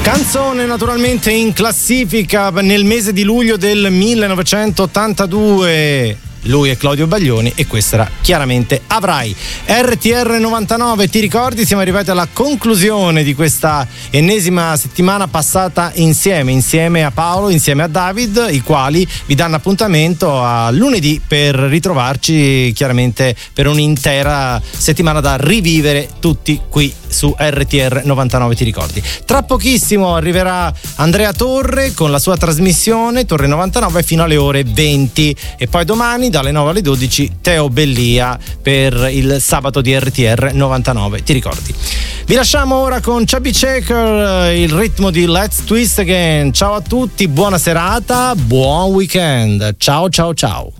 Canzone naturalmente in classifica nel mese di luglio del 1982. Lui è Claudio Baglioni e questa era chiaramente Avrai. RTR 99, ti ricordi? Siamo arrivati alla conclusione di questa ennesima settimana passata insieme a Paolo, insieme a David, i quali vi danno appuntamento a lunedì per ritrovarci chiaramente per un'intera settimana da rivivere tutti qui su RTR 99, ti ricordi. Tra pochissimo arriverà Andrea Torre con la sua trasmissione Torre 99 fino alle ore 20 e poi domani dalle 9 alle 12 Teo Bellia per il sabato di RTR 99, ti ricordi. Vi lasciamo ora con Chubby Checker, il ritmo di Let's Twist Again. Ciao a tutti, buona serata, buon weekend, ciao ciao ciao.